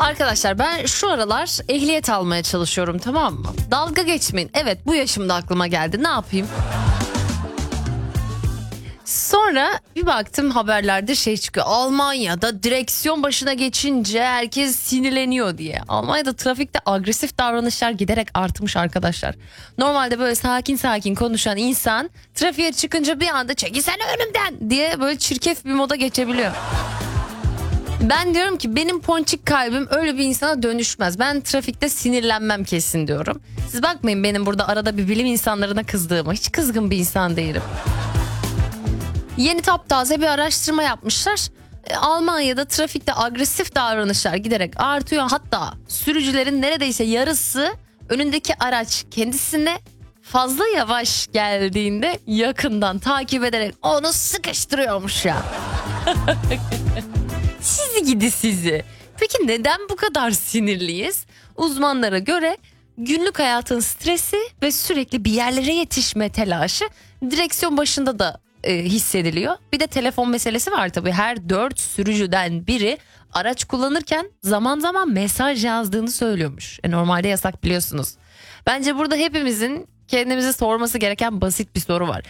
Arkadaşlar ben şu aralar ehliyet almaya çalışıyorum, tamam mı? Dalga geçmeyin. Evet, bu yaşımda aklıma geldi. Ne yapayım? Sonra bir baktım haberlerde şey çıkıyor. Almanya'da direksiyon başına geçince herkes sinirleniyor diye. Almanya'da trafikte agresif davranışlar giderek artmış arkadaşlar. Normalde böyle sakin sakin konuşan insan trafiğe çıkınca bir anda "çekilsene önümden" diye böyle çirkef bir moda geçebiliyor. Ben diyorum ki benim ponçik kalbim öyle bir insana dönüşmez. Ben trafikte sinirlenmem kesin diyorum. Siz bakmayın benim burada arada bir bilim insanlarına kızdığıma. Hiç kızgın bir insan değilim. Yeni taptaze bir araştırma yapmışlar. Almanya'da trafikte agresif davranışlar giderek artıyor. Hatta sürücülerin neredeyse yarısı önündeki araç kendisine fazla yavaş geldiğinde yakından takip ederek onu sıkıştırıyormuş ya. Sizi gidi sizi. Peki neden bu kadar sinirliyiz? Uzmanlara göre günlük hayatın stresi ve sürekli bir yerlere yetişme telaşı direksiyon başında da hissediliyor. Bir de telefon meselesi var tabii. Her 4 sürücüden biri araç kullanırken zaman zaman mesaj yazdığını söylüyormuş. Normalde yasak, biliyorsunuz. Bence burada hepimizin kendimize sorması gereken basit bir soru var.